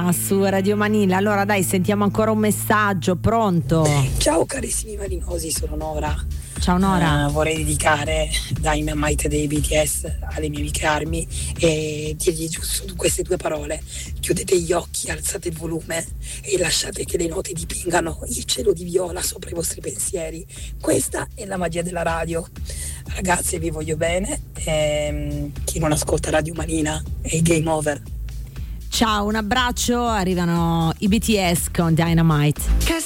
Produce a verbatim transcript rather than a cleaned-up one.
su Radio Manila. Allora dai, sentiamo ancora un messaggio. Pronto? Ciao carissimi marinosi, sono Nora. Ciao Nora. Uh, vorrei dedicare Dynamite dei B T S alle mie amiche Armi e dirgli giusto queste due parole: chiudete gli occhi, alzate il volume e lasciate che le note dipingano il cielo di viola sopra i vostri pensieri. Questa è la magia della radio. Ragazze, vi voglio bene. E chi non ascolta Radio Manila è game over. Ciao, un abbraccio. Arrivano i B T S con Dynamite.